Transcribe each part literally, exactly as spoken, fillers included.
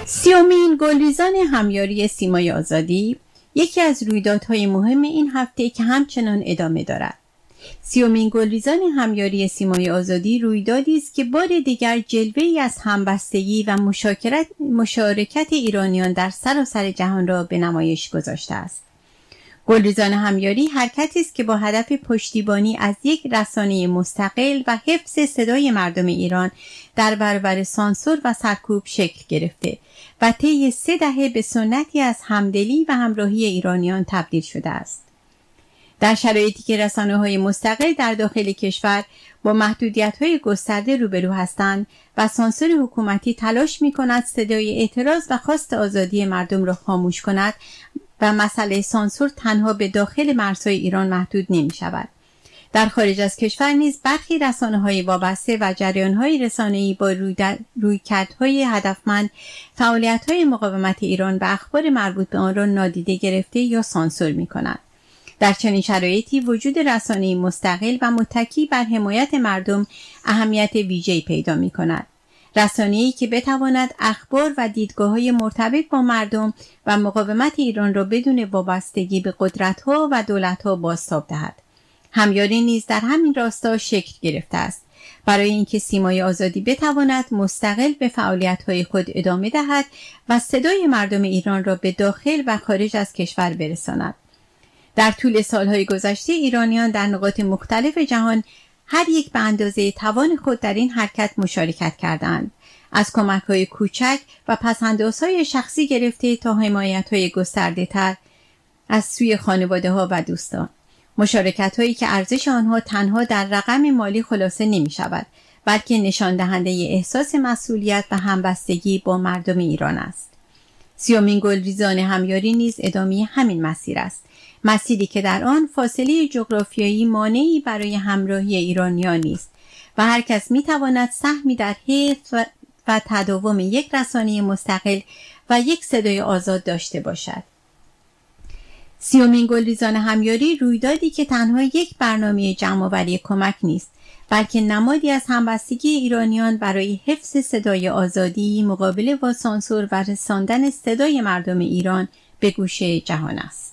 سیومین گلریزان همیاری سیمای آزادی یکی از رویدادهای مهم این هفته که همچنان ادامه دارد. سیومین گلریزان همیاری سیمای آزادی رویدادی است که بار دیگر جلوه‌ای از همبستگی و مشارکت مشارکت ایرانیان در سراسر جهان را به نمایش گذاشته است. گلریزان همیاری حرکتی است که با هدف پشتیبانی از یک رسانه مستقل و حفظ صدای مردم ایران در برابر سانسور و سرکوب شکل گرفته و طی سه دهه به سنتی از همدلی و همراهی ایرانیان تبدیل شده است. در شرایطی که رسانه‌های مستقل در داخل کشور با محدودیت‌های گسترده روبرو هستند و سانسور حکومتی تلاش می‌کند صدای اعتراض و خواست آزادی مردم را خاموش کند و مسئله سانسور تنها به داخل مرزهای ایران محدود نمی‌شود. در خارج از کشور نیز برخی رسانه‌های وابسته و جریان‌های رسانه‌ای با رویکردهای هدفمند فعالیت‌های مقاومت ایران و اخبار مربوط به آن را نادیده گرفته یا سانسور می‌کنند. در چنین شرایطی وجود رسانه‌ای مستقل و متکی بر حمایت مردم اهمیت ویژه‌ای پیدا می‌کند. رسانه‌ای که بتواند اخبار و دیدگاه‌های مرتبط با مردم و مقاومت ایران را بدون وابستگی به قدرت‌ها و دولت‌ها بازتاب دهد. همیاری نیز در همین راستا شکل گرفته است. برای اینکه سیمای آزادی بتواند مستقل به فعالیت‌های خود ادامه دهد و صدای مردم ایران را به داخل و خارج از کشور برساند. در طول سالهای گذشته ایرانیان در نقاط مختلف جهان هر یک به اندازه توان خود در این حرکت مشارکت کردند. از کمک‌های کوچک و پس‌اندازهای شخصی گرفته تا حمایت‌های گسترده‌تر از سوی خانواده‌ها و دوستان. مشارکت‌هایی که ارزش آنها تنها در رقم مالی خلاصه نمی‌شود، بلکه نشان دهنده احساس مسئولیت و همبستگی با مردم ایران است. سیومین گلریزان همیاری نیز ادامه همین مسیر است. مسیری که در آن فاصله جغرافیایی مانعی برای همراهی ایرانیان نیست و هر کس می‌تواند سهمی در حفظ و, و تداوم یک رسانه مستقل و یک صدای آزاد داشته باشد. سیومین گلریزان همیاری رویدادی که تنها یک برنامه جمع‌آوری کمک نیست، بلکه نمادی از همبستگی ایرانیان برای حفظ صدای آزادی مقابله با سانسور و رساندن صدای مردم ایران به گوشه جهان است.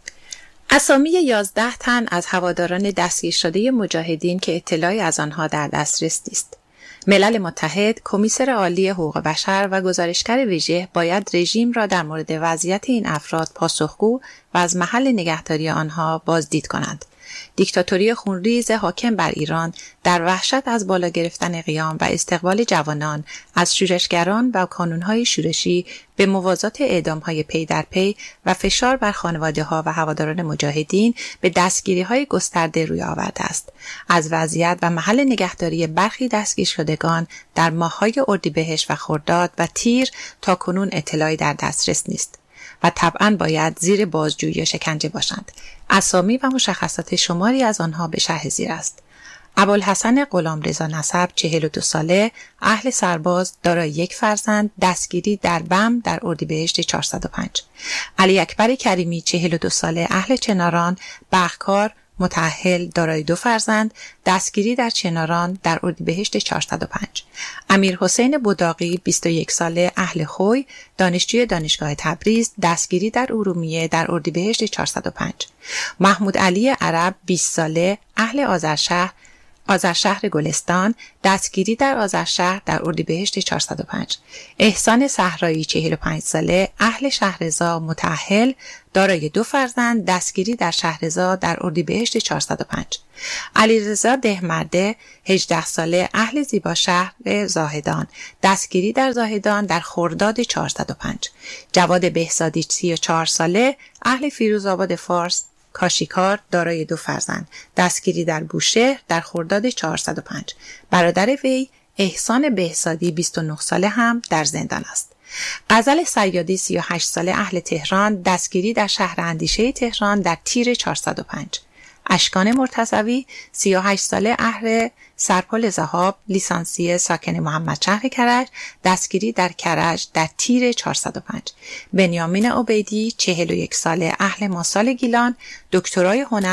اسامی یازده تن از هواداران دستگیر شده مجاهدین که اطلاعی از آنها در دسترس نیست. ملل متحد، کمیسر عالی حقوق بشر و گزارشگر ویژه باید رژیم را در مورد وضعیت این افراد پاسخگو و از محل نگهداری آنها بازدید کنند. دیکتاتوری خونریز حاکم بر ایران در وحشت از بالا گرفتن قیام و استقبال جوانان از شورشگران و کانونهای شورشی به موازات اعدامهای پی در پی و فشار بر خانواده‌ها و هواداران مجاهدین به دستگیری‌های گسترده روی آورده است. از وضعیت و محل نگهداری برخی دستگیر شدگان در ماه‌های اردیبهشت و خرداد و تیر تا کنون اطلاعی در دسترس نیست و طبعاً باید زیر بازجویی یا شکنجه باشند. اسامی و مشخصات شماری از آنها به شرح زیر است. ابوالحسن غلامرضا نسب، چهل و دو ساله، اهل سرباز، دارای یک فرزند، دستگیری در بم در اردیبهشت چهارصد و پنج. علی اکبر کریمی، چهل و دو ساله، اهل چناران، بخکار، متأهل، دارای دو فرزند، دستگیری در چناران در اردیبهشت چهارصد و پنج. امیر حسین بوداقی، بیست و یک ساله، اهل خوی، دانشجوی دانشگاه تبریز، دستگیری در ارومیه در اردیبهشت چهارصد و پنج. محمود علی عرب، بیست ساله، اهل آذرشهر، آذرشهر گلستان، دستگیری در آذرشهر در اردیبهشت چهارصد و پنج. احسان صحرایی، چهل و پنج ساله، اهل شهرضا، متأهل، دارای دو فرزند، دستگیری در شهرضا در اردیبهشت چهارصد و پنج. علیرضا دهمرده، هجده ساله، اهل زیباشهر زاهدان، دستگیری در زاهدان در خرداد چهارصد و پنج. جواد بهزادی، سی و چهار ساله، اهل فیروزآباد فارس، کاشیکار، دارای دو فرزند، دستگیری در بوشهر در خرداد چهارصد و پنج. برادر وی احسان بهزادی، بیست و نه ساله، هم در زندان است. غزل صیادی، سی و هشت ساله، اهل تهران، دستگیری در شهر اندیشه تهران در تیر چهارصد و پنج. اشکان مرتضوی، سی و هشت ساله، اهل سرپل ذهاب، لیسانسیه، ساکن محمدشهر کرج، دستگیری در کرج در تیر چهارصد و پنج. بنیامین عبیدی، چهل و یک ساله، اهل ماسال گیلان، دکترای هنر،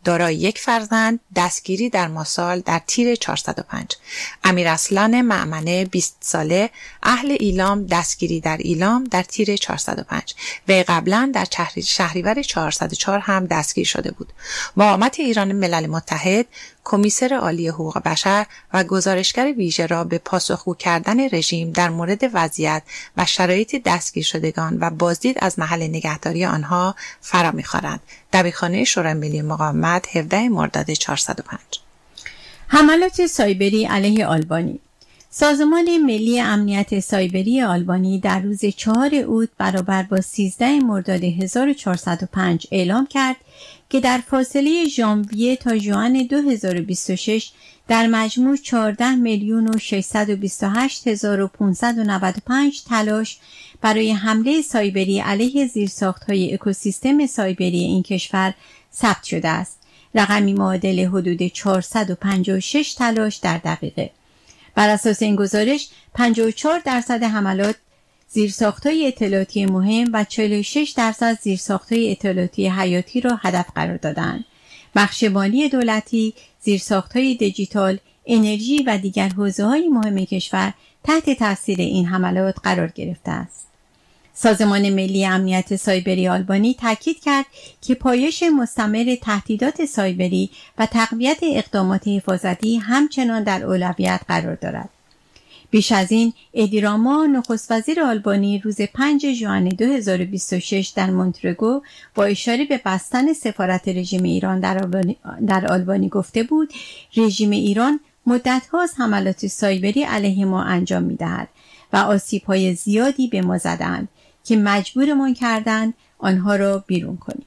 دارای یک فرزند، دستگیری در ماسال در تیر چهارصد و پنج. امیراسلان مأمنه بیست ساله، اهل ایلام، دستگیری در ایلام در تیر چهارصد و پنج. وی قبلا در شهریور چهارصد و چهار هم دستگیر شده بود. مقامت ایران ملل متحد کمیسر عالی حقوق بشر و گزارشگر ویژه را به پاسخگو کردن رژیم در مورد وضعیت و شرایط دستگیر شدگان و بازدید از محل نگهداری آنها فرا می‌خوانند. دبیرخانه شورای ملی مقاومت هفدهم مرداد چهارصد و پنج. حملات سایبری علیه آلبانی. سازمان ملی امنیت سایبری آلبانی در روز چهارم اوت برابر با سیزدهم مرداد هزار و چهارصد و پنج اعلام کرد که در فاصله ژانویه تا ژوئن دو هزار و بیست و شش در مجموع چهارده میلیون و ششصد و بیست و هشت هزار و پانصد و نود و پنج تلاش برای حمله سایبری علیه زیرساخت‌های اکوسیستم سایبری این کشور ثبت شده است. رقمی معادل حدود چهارصد و پنجاه و شش تلاش در دقیقه. بر اساس این گزارش پنجاه و چهار درصد حملات زیرساخت‌های اطلاعاتی مهم و چهل و شش درصد زیرساخت‌های اطلاعاتی حیاتی را هدف قرار دادند. بخش مالی دولتی، زیرساخت‌های دیجیتال، انرژی و دیگر حوزه‌های مهم کشور تحت تاثیر این حملات قرار گرفته است. سازمان ملی امنیت سایبری آلبانی تاکید کرد که پایش مستمر تهدیدات سایبری و تقویت اقدامات حفاظتی همچنان در اولویت قرار دارد. بیش از این، ادی راما نخست وزیر آلبانی روز پنجم ژوئن دو هزار و بیست و شش در مونترگو با اشاره به بستن سفارت رژیم ایران در آلبانی, در آلبانی گفته بود رژیم ایران مدت‌هاست حملات سایبری علیه ما انجام می‌دهد و آسیب‌های زیادی به ما زدند که مجبورمان کردند آنها را بیرون کنیم.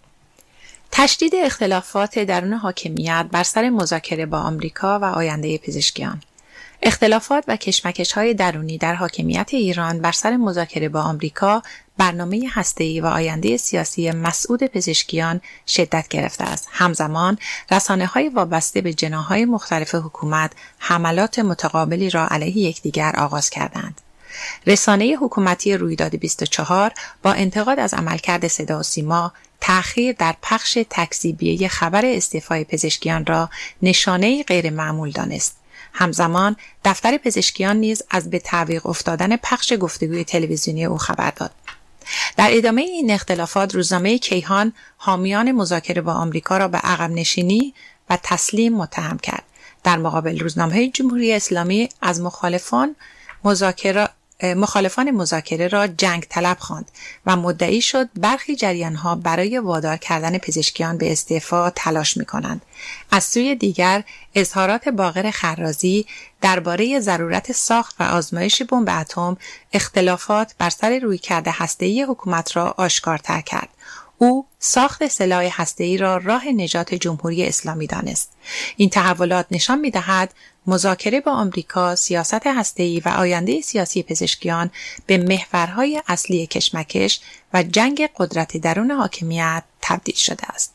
تشدید اختلافات درون حاکمیت بر سر مذاکره با آمریکا و آینده پزشکیان. اختلافات و کشمکش‌های درونی در حاکمیت ایران بر سر مذاکره با آمریکا، برنامه هسته‌ای و آینده سیاسی مسعود پزشکیان شدت گرفته است. همزمان رسانه‌های وابسته به جناح‌های مختلف حکومت حملات متقابلی را علیه یکدیگر آغاز کردند. رسانه حکومتی رویداد بیست و چهار با انتقاد از عملکرد صدا و سیما، تأخیر در پخش تکذیبیه خبر استعفای پزشکیان را نشانه‌ای غیر معمول دانست. همزمان دفتر پزشکیان نیز از به تعویق افتادن پخش گفتگوی تلویزیونی او خبر داد. در ادامه این اختلافات روزنامه کیهان حامیان مذاکره با آمریکا را به عقب نشینی و تسلیم متهم کرد. در مقابل روزنامه جمهوری اسلامی از مخالفان مذاکره مخالفان مذاکره را جنگ طلب خواند و مدعی شد برخی جریان‌ها برای وادار کردن پزشکیان به استعفا تلاش می‌کنند. از سوی دیگر اظهارات باقر خرازی درباره ضرورت ساخت و آزمایش بمب اتم اختلافات بر سر رویکرد هسته‌ای حکومت را آشکارتر کرد. او ساخت سلاح هسته‌ای را راه نجات جمهوری اسلامی دانست. این تحولات نشان می‌دهد مذاکره با آمریکا، سیاست هسته‌ای و آینده سیاسی پزشکیان به محورهای اصلی کشمکش و جنگ قدرت درون حاکمیت تبدیل شده است.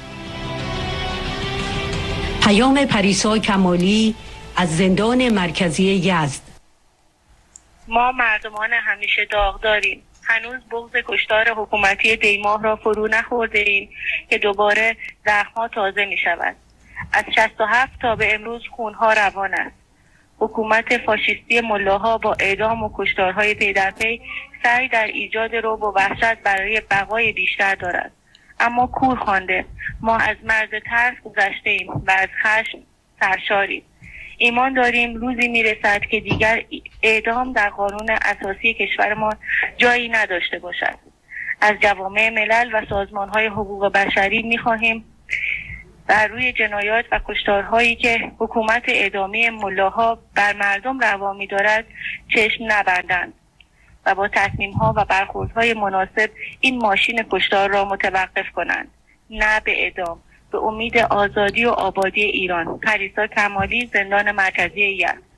پیام پریسا کمالی از زندان مرکزی یزد. ما مردمان همیشه داغداریم. هنوز بغض کشتار حکومتی دیماه را فرو نخورده ایم که دوباره زخم‌ها تازه می شود. از شصت و هفت تا به امروز خونها روان است. حکومت فاشیستی ملاها با اعدام و کشتارهای پی در پی سعی در ایجاد رعب و وحشت برای بقای بیشتر دارد. اما کور خوانده، ما از مرز ترس گذشته ایم و از خشم سرشاریم. ایمان داریم روزی میرسد که دیگر اعدام در قانون اساسی کشورمان جایی نداشته باشد. از جوامع ملل و سازمان‌های حقوق بشری می‌خواهیم بر روی جنایات و کشتارهایی که حکومت اعدامی ملاها بر مردم روا می‌دارد چشم نبندند و با تصمیم‌ها و برخوردهای مناسب این ماشین کشتار را متوقف کنند، نه به اعدام. به امید آزادی و آبادی ایران. پریسا کمالی، زندان مرکزی یزد.